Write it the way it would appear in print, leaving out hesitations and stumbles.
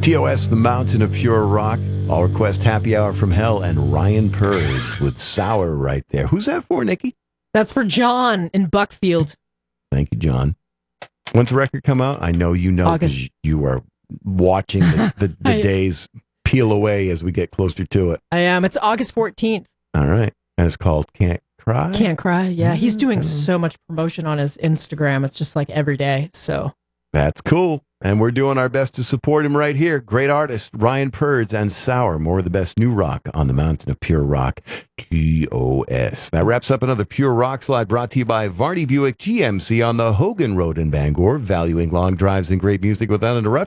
TOS, The Mountain of Pure Rock. All request Happy Hour from Hell and Ryan Purge with Sour right there. Who's that for, Nikki? That's for John in Buckfield. Thank you, John. When's the record come out? I know you know because you are watching the days peel away as we get closer to it. I am. It's August 14th. All right. And it's called Can't Cry? Can't Cry, yeah. He's doing so much promotion on his Instagram. It's just like every day, so. That's cool. And we're doing our best to support him right here. Great artist, Ryan Purds and Sour. More of the best new rock on the Mountain of Pure Rock, TOS. That wraps up another Pure Rock Slide brought to you by Varney Buick GMC on the Hogan Road in Bangor, valuing long drives and great music without interruption.